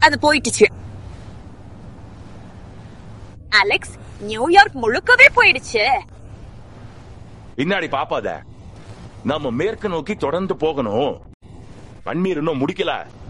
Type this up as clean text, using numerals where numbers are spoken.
அது போயிடுச்சு. Alex, New York முழுக்கவே போயிடுச்சு. பின்னாடி பாப்பாத, நாம மேற்கு நோக்கி தொடர்ந்து போகணும். பன்னீர் இன்னும் முடிக்கல.